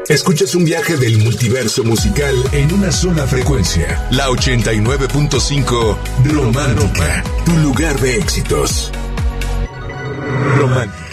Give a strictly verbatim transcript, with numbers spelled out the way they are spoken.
Escuchas un viaje del multiverso musical en una sola frecuencia. La ochenta y nueve punto cinco Romántica, tu lugar de éxitos. Romántica.